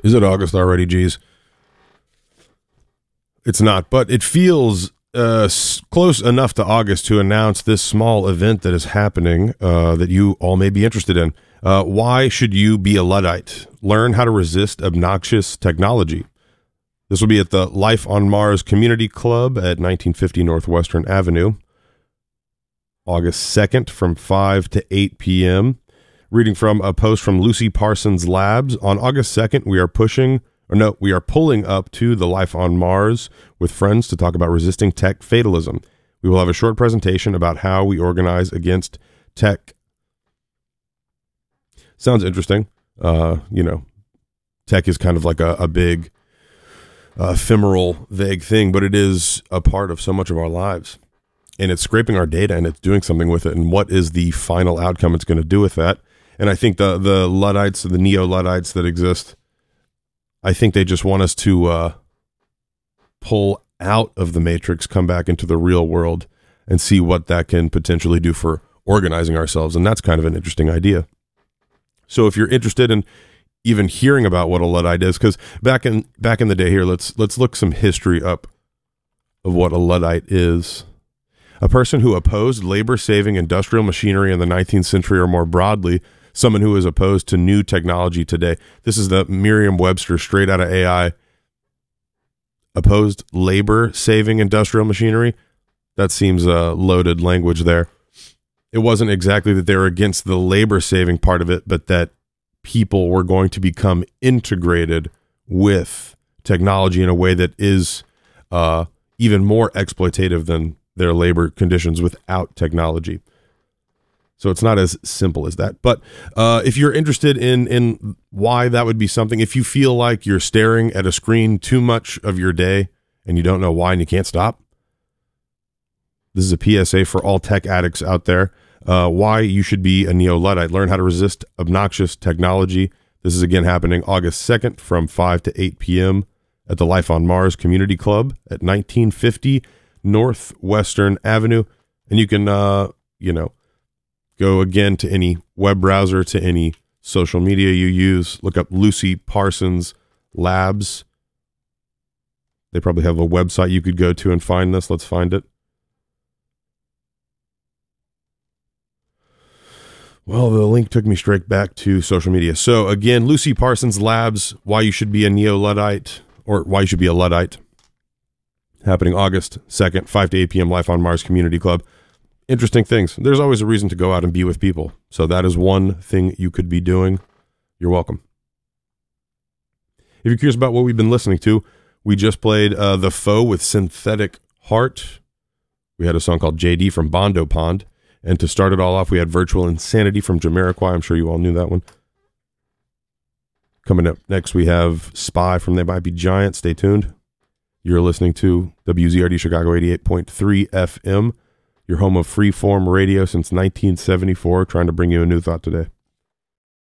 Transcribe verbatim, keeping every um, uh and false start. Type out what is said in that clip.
Is it August already? Geez. It's not, but it feels uh, close enough to August to announce this small event that is happening uh, that you all may be interested in. Uh, why should you be a Luddite? Learn how to resist obnoxious technology. This will be at the Life on Mars Community Club at nineteen fifty Northwestern Avenue, August second from five to eight p.m. Reading from a post from Lucy Parsons Labs. On August second, we are pushing, or no, we are pulling up to the Life on Mars with friends to talk about resisting tech fatalism. We will have a short presentation about how we organize against tech. Sounds interesting. Uh, you know, tech is kind of like a, a big, uh, ephemeral, vague thing, but it is a part of so much of our lives. And it's scraping our data and it's doing something with it. And what is the final outcome it's going to do with that? And I think the the Luddites, the neo-Luddites that exist, I think they just want us to uh, pull out of the matrix, come back into the real world, and see what that can potentially do for organizing ourselves. And that's kind of an interesting idea. So if you're interested in even hearing about what a Luddite is, because back in back in the day here, let's let's look some history up of what a Luddite is. A person who opposed labor-saving industrial machinery in the nineteenth century, or more broadly, someone who is opposed to new technology today. This is the Merriam-Webster straight out of A I. Opposed labor-saving industrial machinery. That seems uh, loaded language there. It wasn't exactly that they were against the labor-saving part of it, but that people were going to become integrated with technology in a way that is uh, even more exploitative than their labor conditions without technology. So it's not as simple as that. But uh, if you're interested in in why that would be something, if you feel like you're staring at a screen too much of your day and you don't know why and you can't stop, this is a P S A for all tech addicts out there. Uh, why you should be a neo-Luddite. Learn how to resist obnoxious technology. This is again happening August second from five to eight p.m. at the Life on Mars Community Club at nineteen fifty Northwestern Avenue. And you can, uh, you know, go again to any web browser, to any social media you use. Look up Lucy Parsons Labs. They probably have a website you could go to and find this. Let's find it. Well, the link took me straight back to social media. So again, Lucy Parsons Labs, why you should be a neo-Luddite, or why you should be a Luddite. Happening August second, five to eight p.m. Life on Mars Community Club. Interesting things. There's always a reason to go out and be with people. So that is one thing you could be doing. You're welcome. If you're curious about what we've been listening to, we just played uh, The Foe with Synthetic Heart. We had a song called J D from Bondo Pond. And to start it all off, we had Virtual Insanity from Jamiroquai. I'm sure you all knew that one. Coming up next, we have Spy from They Might Be Giant. Stay tuned. You're listening to W Z R D Chicago eighty-eight point three F M, your home of free-form radio since nineteen seventy-four, trying to bring you a new thought today.